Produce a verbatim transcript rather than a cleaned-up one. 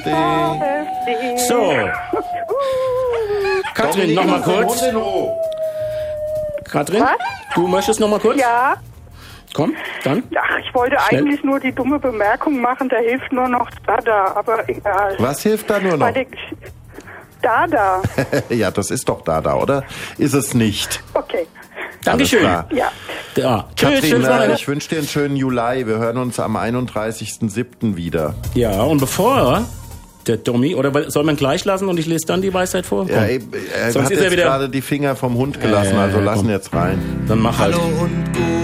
AfD. So. Katrin, noch mal kurz. Katrin, Was? du möchtest noch mal kurz? Ja. Komm, dann. Ach, ich wollte Schnell. eigentlich nur die dumme Bemerkung machen, da hilft nur noch Dada, aber egal. Was hilft da nur noch? Bei der Gesch- Dada. Ja, das ist doch Dada, oder? Ist es nicht? Okay. Dankeschön. Alles klar. Ja. Ja. Tschüss, Katrin, tschüss, äh, Wochenende. ich wünsche dir einen schönen Juli. Wir hören uns am einunddreißigsten siebten wieder. Ja, und bevor der Dommi, oder soll man gleich lassen und ich lese dann die Weisheit vor? Ja, Komm. ey, er Sonst hat ist er jetzt wieder- gerade die Finger vom Hund gelassen, Äh, also lassen komm. jetzt rein. Dann mach halt. Hallo und gut.